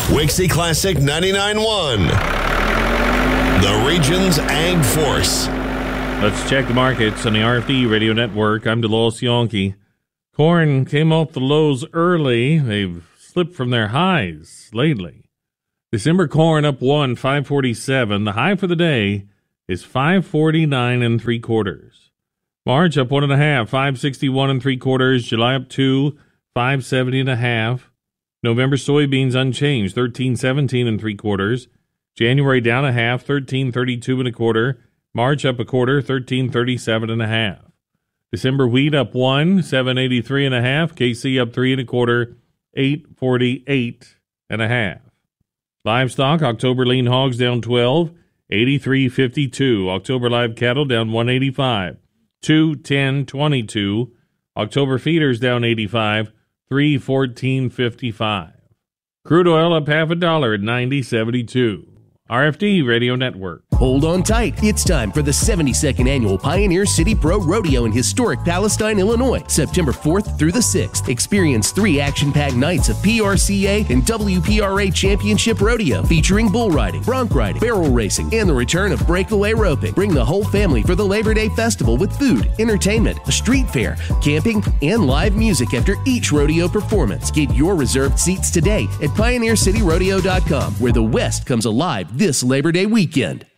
Wixie Classic 99.1. The region's Ag Force. Let's check the markets on the RFD Radio Network. I'm DeLois Yonke. Corn came off the lows early. They've slipped from their highs lately. December corn up 547. The high for the day is 549 3/4. March up 1.5, 561 3/4. July up 2, 570 1/2. November soybeans unchanged, 1317 3/4. January down 1/2, 1332 1/4. March up 1/4, 1337 1/2. December wheat up 1, 783 1/2. KC up 3 1/4, 848 1/2. Livestock, October lean hogs down 12, 83.52. October live cattle down 185, 210.22. October feeders down 85, 314.55. Crude oil up $0.50 at 90.72. RFD Radio Network. Hold on tight. It's time for the 72nd Annual Pioneer City Pro Rodeo in historic Palestine, Illinois, September 4th through the 6th. Experience 3 action-packed nights of PRCA and WPRA Championship Rodeo featuring bull riding, bronc riding, barrel racing, and the return of breakaway roping. Bring the whole family for the Labor Day Festival with food, entertainment, a street fair, camping, and live music after each rodeo performance. Get your reserved seats today at PioneerCityRodeo.com, where the West comes alive this Labor Day weekend.